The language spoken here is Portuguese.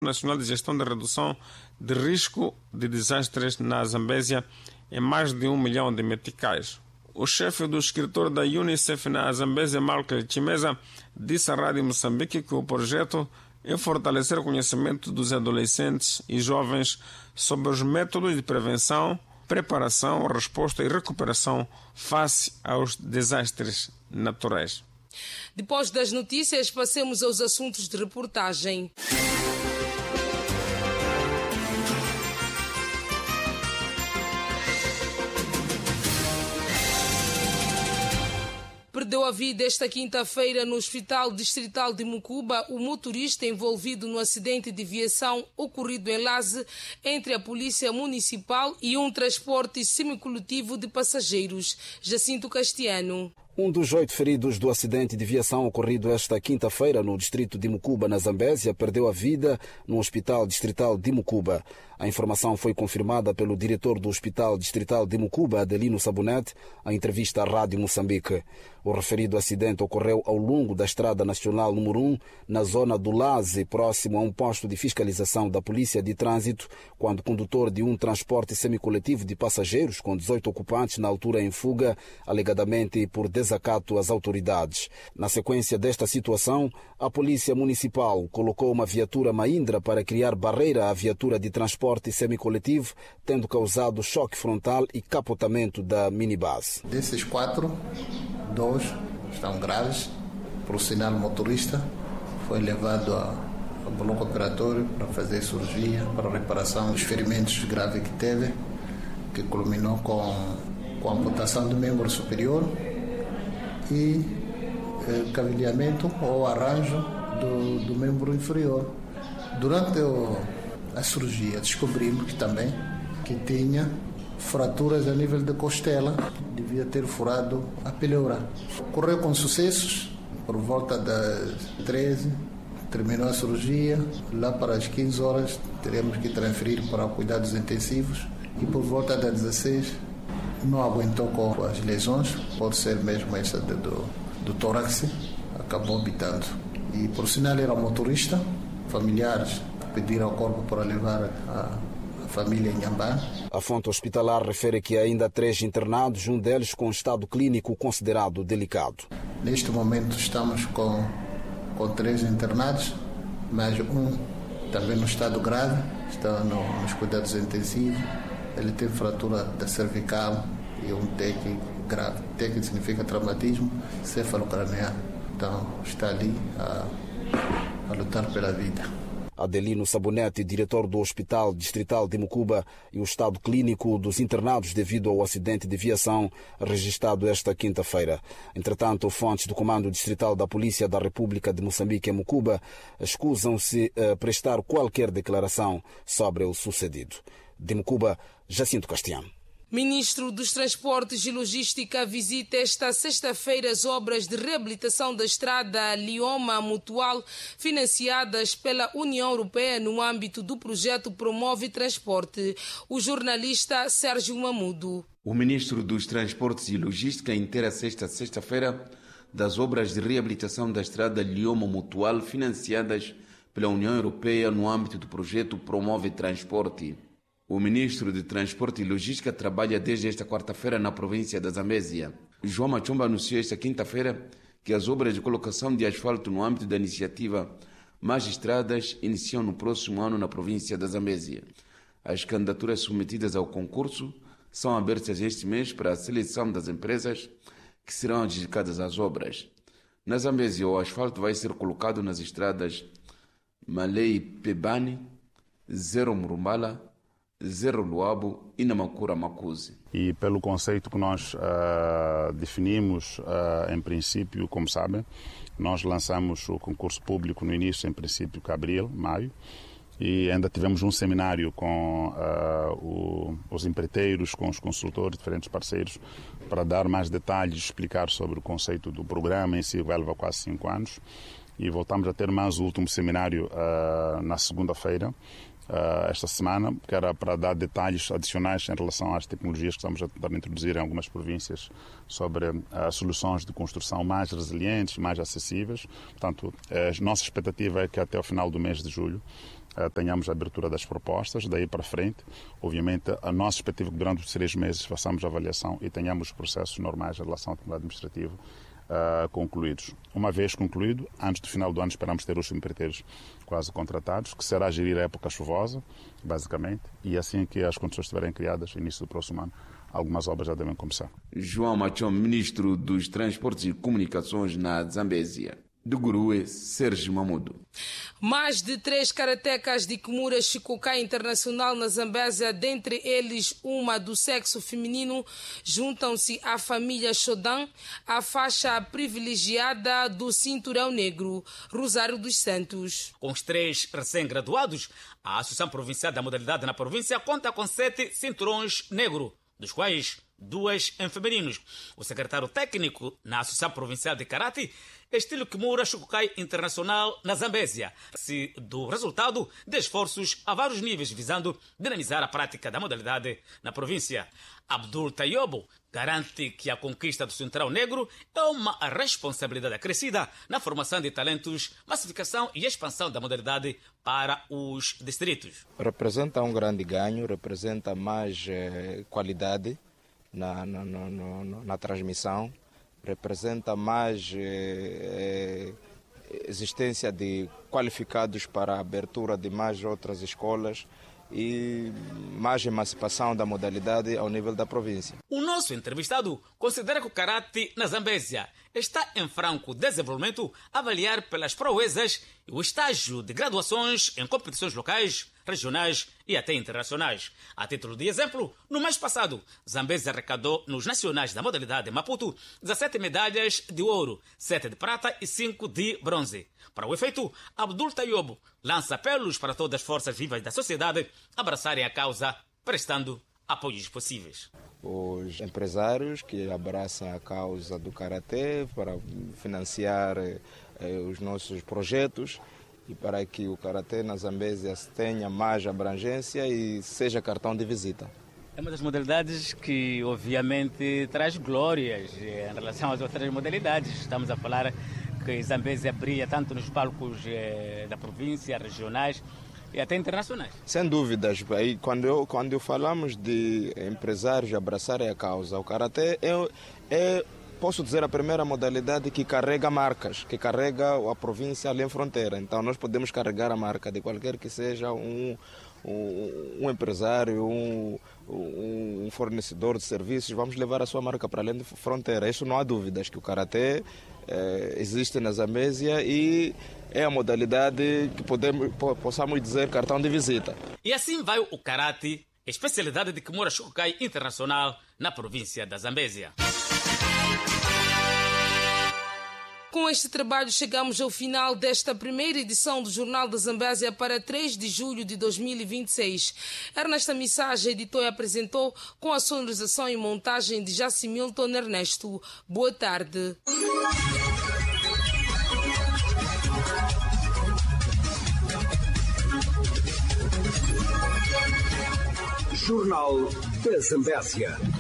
Nacional de Gestão de Redução de Risco de Desastres na Zambésia em mais de 1 milhão de meticais. O chefe do escritor da Unicef na Zambésia, Malcolm Chimeza, disse à Rádio Moçambique que o projeto é fortalecer o conhecimento dos adolescentes e jovens sobre os métodos de prevenção, preparação, resposta e recuperação face aos desastres naturais. Depois das notícias, passemos aos assuntos de reportagem. Perdeu a vida esta quinta-feira no Hospital Distrital de Mucuba o motorista envolvido no acidente de viação ocorrido em Laze entre a Polícia Municipal e um transporte semicoletivo de passageiros. Jacinto Castiano. Um dos 8 feridos do acidente de viação ocorrido esta quinta-feira no distrito de Mucuba, na Zambésia, perdeu a vida no Hospital Distrital de Mucuba. A informação foi confirmada pelo diretor do Hospital Distrital de Mucuba, Adelino Sabonete, em entrevista à Rádio Moçambique. O referido acidente ocorreu ao longo da Estrada Nacional número 1, na zona do Laze, próximo a um posto de fiscalização da Polícia de Trânsito, quando o condutor de um transporte semicoletivo de passageiros com 18 ocupantes na altura em fuga, alegadamente por desacato às autoridades. Na sequência desta situação, a Polícia Municipal colocou uma viatura Mahindra para criar barreira à viatura de transporte semicoletivo, tendo causado choque frontal e capotamento da minibus. Desses 4, 2 estão graves. Por sinal, o motorista foi levado ao bloco operatório para fazer cirurgia, para reparação dos ferimentos graves que teve, que culminou com a amputação do membro superior e cavilhamento ou arranjo do membro inferior. Durante a cirurgia descobrimos que tinha fraturas a nível da costela, devia ter furado a pleura. Ocorreu com sucessos, por volta das 13, terminou a cirurgia, lá para as 15 horas teremos que transferir para cuidados intensivos e por volta das 16 não aguentou com as lesões, pode ser mesmo essa do tórax, acabou habitando. E por sinal era motorista, familiares pediram ao corpo para levar a família em Nhambá. A fonte hospitalar refere que há ainda 3 internados, um deles com estado clínico considerado delicado. Neste momento estamos com 3 internados, mas um também no estado grave, está nos cuidados intensivos. Ele tem fratura da cervical e um TEC grave. TEC significa traumatismo cefalocraneal. Então está ali a lutar pela vida. Adelino Sabonete, diretor do Hospital Distrital de Mucuba, e o estado clínico dos internados devido ao acidente de viação registrado esta quinta-feira. Entretanto, fontes do Comando Distrital da Polícia da República de Moçambique em Mucuba escusam-se a prestar qualquer declaração sobre o sucedido. De Mucuba, Jacinto Castiano. Ministro dos Transportes e Logística visita esta sexta-feira as obras de reabilitação da estrada Lioma Mutual financiadas pela União Europeia no âmbito do projeto Promove Transporte. O jornalista Sérgio Mamudo. O ministro dos Transportes e Logística inteira esta sexta-feira das obras de reabilitação da estrada Lioma Mutual financiadas pela União Europeia no âmbito do projeto Promove Transporte. O ministro de Transporte e Logística trabalha desde esta quarta-feira na província da Zambésia. João Machomba anunciou esta quinta-feira que as obras de colocação de asfalto no âmbito da iniciativa Mais Estradas iniciam no próximo ano na província da Zambésia. As candidaturas submetidas ao concurso são abertas este mês para a seleção das empresas que serão adjudicadas às obras. Na Zambésia, o asfalto vai ser colocado nas estradas Malei Pebani, Zero Murumbala, Zero Luabo e Namakura Makuzi. E pelo conceito que nós definimos, em princípio, como sabem, nós lançamos o concurso público no início, em princípio, de abril, maio, e ainda tivemos um seminário com os empreiteiros, com os consultores, diferentes parceiros, para dar mais detalhes, explicar sobre o conceito do programa em si, que vai levar quase 5 anos. E voltamos a ter mais o último seminário na segunda-feira, esta semana, que era para dar detalhes adicionais em relação às tecnologias que estamos a tentar introduzir em algumas províncias sobre soluções de construção mais resilientes, mais acessíveis. Portanto, a nossa expectativa é que até o final do mês de julho tenhamos a abertura das propostas, daí para frente. Obviamente, a nossa expectativa é que durante os 3 meses façamos a avaliação e tenhamos os processos normais em relação ao Tribunal Administrativo concluídos. Uma vez concluído, antes do final do ano esperamos ter os empreiteiros quase contratados, que será gerir a época chuvosa, basicamente, e assim que as condições estiverem criadas, início do próximo ano, algumas obras já devem começar. João Machom, ministro dos Transportes e Comunicações na Zambésia. Do Gurue, Sérgio Mamudo. Mais de 3 karatecas de Kimura Shikikai Internacional na Zambésia, dentre eles uma do sexo feminino, juntam-se à família Shodan, a faixa privilegiada do Cinturão Negro, Rosário dos Santos. Com os 3 recém-graduados, a Associação Provincial da Modalidade na província conta com 7 cinturões negro, dos quais 2 em femininos. O secretário técnico na Associação Provincial de Karate, estilo Kimura Shikikai Internacional na Zambésia, do resultado de esforços a vários níveis visando dinamizar a prática da modalidade na província. Abdul Tayobo garante que a conquista do Cinturão Negro é uma responsabilidade acrescida na formação de talentos, massificação e expansão da modalidade para os distritos. Representa um grande ganho, representa mais qualidade na transmissão, representa mais existência de qualificados para a abertura de mais outras escolas e mais emancipação da modalidade ao nível da província. O nosso entrevistado considera que o karate na Zambésia está em franco desenvolvimento, avaliar pelas proezas e o estágio de graduações em competições locais, regionais e até internacionais. A título de exemplo, no mês passado, Zambésia arrecadou nos nacionais da modalidade Maputo 17 medalhas de ouro, 7 de prata e 5 de bronze. Para o efeito, Abdul Tayobo lança apelos para todas as forças vivas da sociedade abraçarem a causa, prestando apoios possíveis. Os empresários que abraçam a causa do karatê para financiar os nossos projetos e para que o karatê na Zambésia tenha mais abrangência e seja cartão de visita. É uma das modalidades que, obviamente, traz glórias em relação às outras modalidades. Estamos a falar que Zambésia brilha tanto nos palcos da província, regionais e até internacionais. Sem dúvidas. Aí, quando falamos de empresários abraçarem a causa, o karatê posso dizer, a primeira modalidade que carrega marcas, que carrega a província além fronteira. Então nós podemos carregar a marca de qualquer que seja um empresário, um fornecedor de serviços, vamos levar a sua marca para além de fronteira. Isso não há dúvidas que o karatê existe na Zambésia e é a modalidade que possamos dizer cartão de visita. E assim vai o karate, especialidade de Kimura Shikikai Internacional na província da Zambésia. Com este trabalho chegamos ao final desta primeira edição do Jornal da Zambésia para 3 de julho de 2026. Ernesta Missage editou e apresentou com a sonorização e montagem de Jacimilton Ernesto. Boa tarde. Jornal da Zambésia.